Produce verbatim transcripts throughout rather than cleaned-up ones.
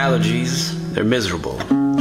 allergies, they're miserable.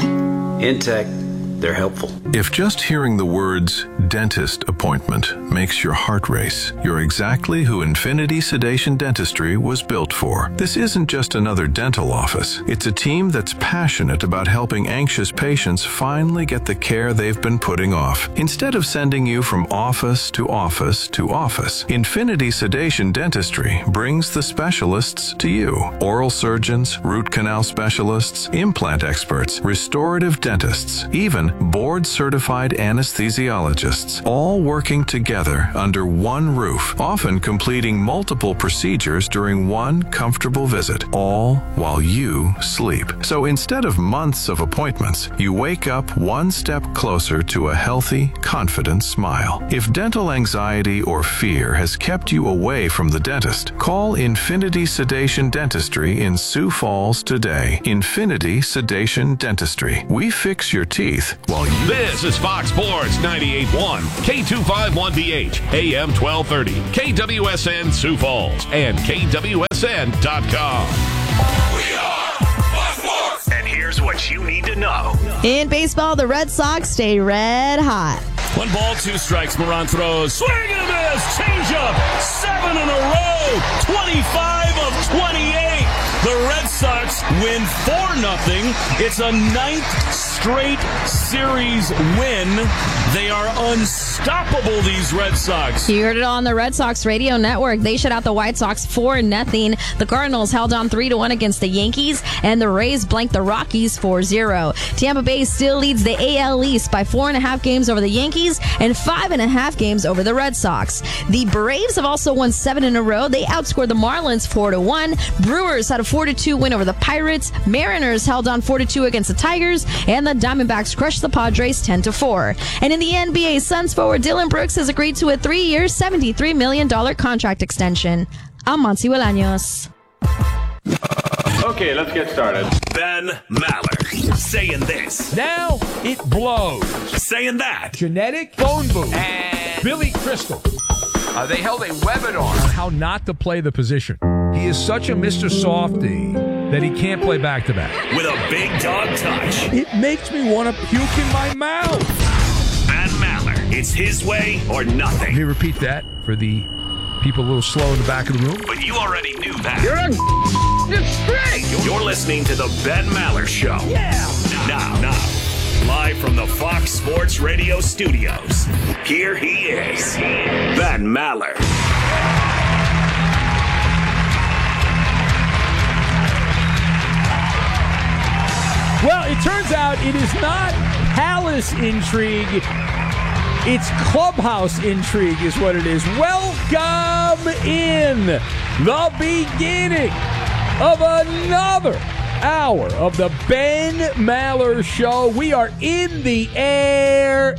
In tech, they're helpful. If just hearing the words dentist appointment makes your heart race, you're exactly who Infinity Sedation Dentistry was built for. This isn't just another dental office. It's a team that's passionate about helping anxious patients finally get the care they've been putting off. Instead of sending you from office to office to office, Infinity Sedation Dentistry brings the specialists to you. Oral surgeons, root canal specialists, implant experts, restorative dentists, even board-certified anesthesiologists, all working together under one roof, often completing multiple procedures during one comfortable visit, all while you sleep. So instead of months of appointments, you wake up one step closer to a healthy, confident smile. If dental anxiety or fear has kept you away from the dentist, call Infinity Sedation Dentistry in Sioux Falls today. Infinity Sedation Dentistry. We fix your teeth while you... This is Fox Sports ninety-eight point one, K two fifty-one B H, A M twelve thirty, K W S N Sioux Falls, and K W S N dot com. We are Fox Sports. And here's what you need to know. In baseball, the Red Sox stay red hot. One ball, two strikes. Moran throws. Swing and a miss. Changeup. Seven in a row. twenty-five of twenty-eight. The Red Sox win four nothing. It's a ninth straight series win. They are unstoppable, these Red Sox. You heard it all on the Red Sox radio network. They shut out the White Sox four nothing. The Cardinals held on three to one against the Yankees, and the Rays blanked the Rockies four zero. Tampa Bay still leads the A L East by four and a half games over the Yankees and five and a half games over the Red Sox. The Braves have also won seven in a row. They outscored the Marlins four to one. Brewers had a four to two win over the Pirates. Mariners held on four to two against the Tigers, and the Diamondbacks crushed the Padres ten to four. And in the N B A, Suns forward Dylan Brooks has agreed to a three-year, seventy-three million dollars contract extension. I'm Monty Bolaños. Okay, let's get started. Ben Maller saying this. Now it blows. Saying that. Genetic phone booth. And Billy Crystal. Uh, they held a webinar on how not to play the position. He is such a Mister Softy that he can't play back-to-back. With a big dog touch. It makes me want to puke in my mouth. Ben Maller. It's his way or nothing. Let me repeat that for the people a little slow in the back of the room. But you already knew that. You're a it's great. You're listening to the Ben Maller Show. Yeah. Now, now, live from the Fox Sports Radio studios, here he is, Ben Maller. Well, it turns out it is not palace intrigue. It's clubhouse intrigue is what it is. Welcome in the beginning of another hour of the Ben Maller Show. We are in the air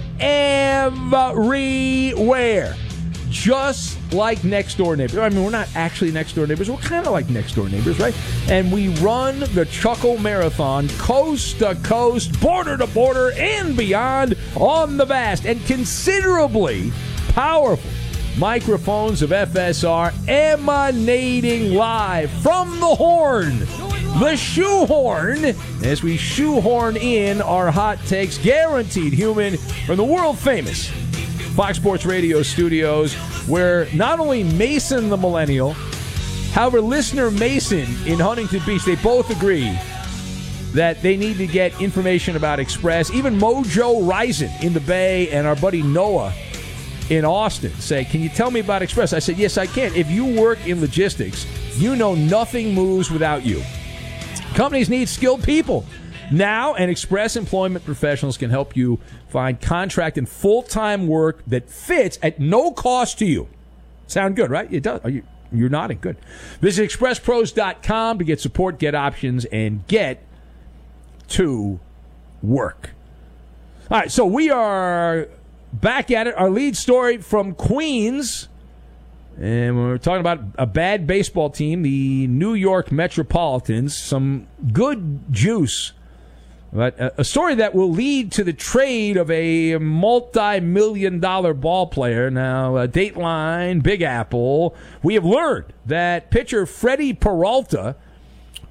everywhere. Just like next door neighbors. I mean, we're not actually next door neighbors. We're kind of like next door neighbors, right? And we run the Chuckle Marathon coast to coast, border to border, and beyond on the vast and considerably powerful microphones of F S R emanating live from the horn, the shoehorn, as we shoehorn in our hot takes, guaranteed human, from the world-famous Fox Sports Radio studios, where not only Mason the Millennial, however, listener Mason in Huntington Beach, they both agree that they need to get information about Express. Even Mojo Rising in the Bay and our buddy Noah in Austin say, can you tell me about Express? I said, yes, I can. If you work in logistics, you know nothing moves without you. Companies need skilled people now, and Express Employment Professionals can help you find contract and full-time work that fits at no cost to you. Sound good, right? It does. Are you, you're nodding. Good. Visit express pros dot com to get support, get options, and get to work. All right, so we are back at it. Our lead story from Queens, and we're talking about a bad baseball team, the New York Metropolitans. Some good juice. But a story that will lead to the trade of a multi-million dollar ball player. Now, uh, Dateline, Big Apple, we have learned that pitcher Freddie Peralta,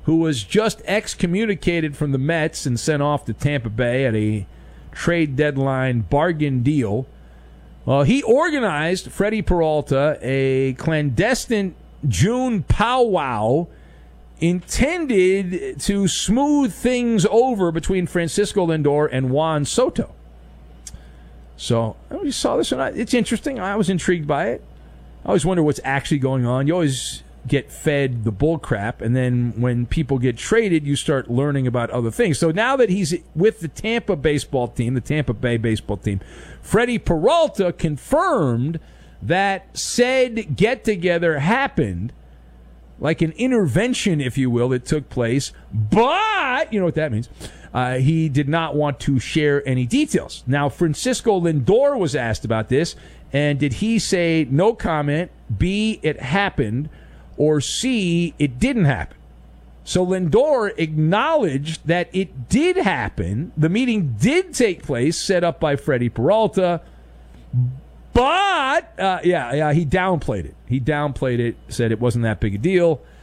who was just excommunicated from the Mets and sent off to Tampa Bay at a trade deadline bargain deal. Well, he organized, Freddie Peralta, a clandestine June powwow intended to smooth things over between Francisco Lindor and Juan Soto. So, I don't know if you saw this or not. It's interesting. I was intrigued by it. I always wonder what's actually going on. You always get fed the bull crap, and then when people get traded, you start learning about other things. So now that he's with the Tampa baseball team, the Tampa Bay baseball team, Freddie Peralta confirmed that said get-together happened, like an intervention, if you will, that took place, but, you know what that means, uh, he did not want to share any details. Now, Francisco Lindor was asked about this, and did he say no comment, B, it happened, or C, it didn't happen? So Lindor acknowledged that it did happen. The meeting did take place, set up by Freddie Peralta, but, uh, yeah, yeah, he downplayed it. He downplayed it, said it wasn't that big a deal.